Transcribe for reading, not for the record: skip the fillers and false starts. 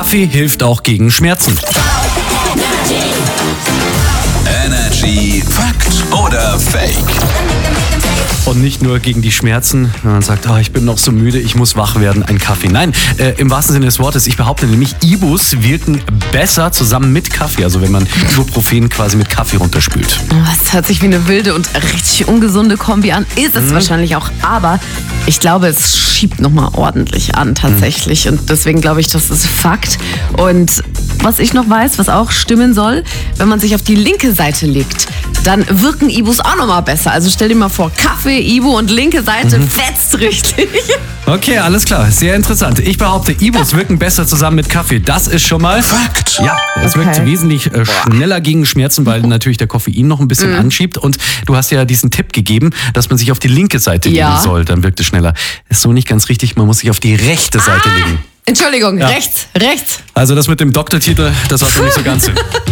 Kaffee hilft auch gegen Schmerzen. Energy Fakt oder Fake? Und nicht nur gegen die Schmerzen, wenn man sagt, ich bin noch so müde, ich muss wach werden, ein Kaffee. Nein, im wahrsten Sinne des Wortes, ich behaupte nämlich, Ibus wirken besser zusammen mit Kaffee. Also wenn man Ibuprofen quasi mit Kaffee runterspült. Das hört sich wie eine wilde und richtig ungesunde Kombi an. Ist es wahrscheinlich auch, aber ich glaube, es schiebt nochmal ordentlich an tatsächlich. Und deswegen glaube ich, das ist Fakt. Und was ich noch weiß, was auch stimmen soll, wenn man sich auf die linke Seite legt, dann wirken Ibus auch nochmal besser. Also stell dir mal vor, Kaffee, Ibu und linke Seite fetzt richtig. Okay, alles klar. Sehr interessant. Ich behaupte, Ibus wirken besser zusammen mit Kaffee. Das ist schon mal Fakt. Ja, es wirkt wesentlich schneller gegen Schmerzen, weil natürlich der Koffein noch ein bisschen anschiebt. Und du hast ja diesen Tipp gegeben, dass man sich auf die linke Seite legen soll. Dann wirkt es schneller. Ist so nicht ganz richtig. Man muss sich auf die rechte Seite legen. Entschuldigung, rechts. Also das mit dem Doktortitel, das war so nicht so ganz.